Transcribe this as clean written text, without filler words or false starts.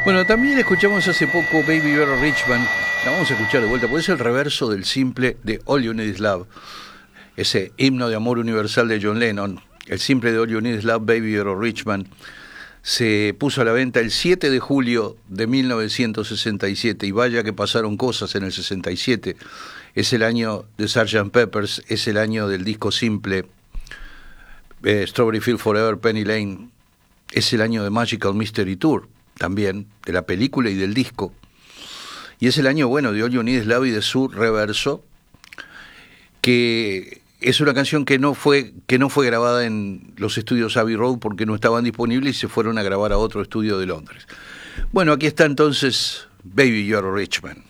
Bueno, también escuchamos hace poco Baby You're a Rich Man. La vamos a escuchar de vuelta, porque es el reverso del simple de All You Need Is Love, ese himno de amor universal de John Lennon. El simple de All You Need Is Love, Baby You're a Rich Man, se puso a la venta el 7 de julio de 1967, y vaya que pasaron cosas en el 67. Es el año de Sgt. Pepper's, es el año del disco simple Strawberry Fields Forever, Penny Lane, es el año de Magical Mystery Tour, también, de la película y del disco, y es el año, bueno, de All You Need Is Love y de su reverso, que es una canción que no fue grabada en los estudios Abbey Road porque no estaban disponibles y se fueron a grabar a otro estudio de Londres. Bueno, aquí está entonces Baby You're a Rich Man.